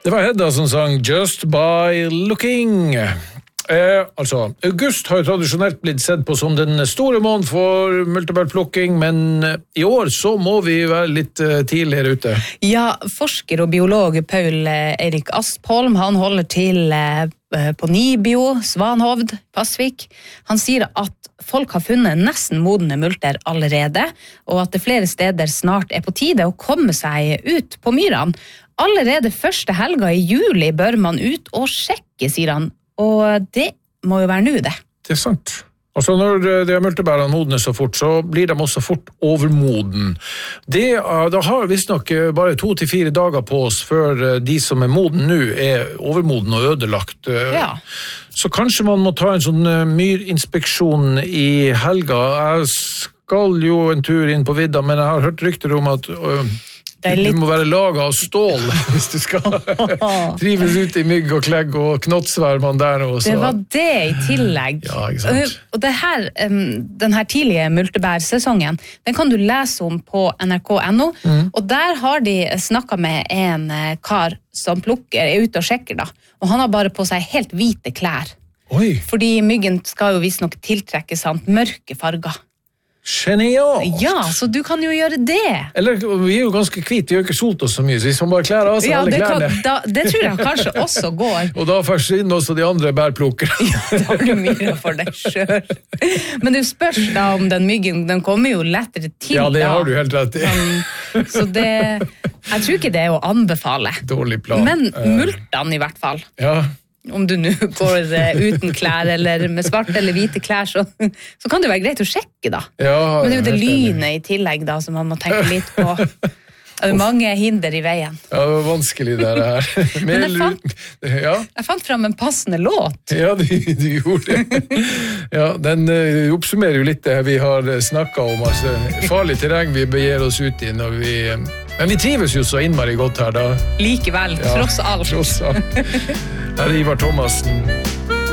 Det var Hedda som sang Just by Looking. August har jo tradisjonelt blitt sett på som den store måneden for multebærplukking, men i år så må vi være litt tidligere ute. Ja, forsker og biolog Paul Erik Aspholm, han holder til på Nibio, Svanhovd, Pasvik. Han sier at folk har funnet nesten modne multer allerede, og at det flere steder snart på tide å komme seg ut på myrene. Allerede første helga i juli bør man ut og sjekke, sier han. Og det må jo være nå, det. Det sant. Altså når de multebærene modner så fort, så blir de også fort overmoden. Da har visst nok bare 2 til 4 dager på oss før de som moden nå overmoden og ødelagt. Ja. Så kanskje man må ta en sånn myrinspeksjon i helga. Jeg skal jo en tur inn på vidda, men jeg har hørt rykter om at du må være laget av stål hvis du skal trives ut i mygg og klegg og knottsvermene der. Det var det i tillegg. Ja, ikke sant? Og det her, den her tidlige multebærsesongen, den kan du lese om på nrk.no, og der har de snakket med en kar som ute og sjekker da, og han har bare på seg helt hvite klær. Oi. Fordi myggen skal jo visst nok tiltrekke mørke farger. Genialt! Ja, så du kan jo gjøre det. Eller vi jo ganske kvitt, vi har ikke solt oss så mye, så hvis man bare klær av seg alle klærne. Det tror jeg kanskje også går. Og da forsvinner også de andre bærplukkere. Ja, da har du mye for deg selv. Men det spørs da om den myggen, den kommer jo lettere til. Ja, det har du helt rett i. Så jeg tror ikke det å anbefale. Dårlig plan. Men multene i hvert fall. Ja. Om du nå går uten klær eller med svarte eller hvite klær, så kan det være greit å sjekke da. Ja, men det er jo det lynet i tillegg da, som man må tenke litt på. Det er mange hinder i veien. Ja, det var vanskelig det her. Men jeg fant frem en passende låt. Ja, du gjorde det. Ja, den oppsummerer jo litt det vi har snakket om. Altså, farlig terreng vi beger oss ut i når vi... Men vi trives jo så innmari godt her da. Likevel, tross alt. Tross alt. Her Ivar Thomassen.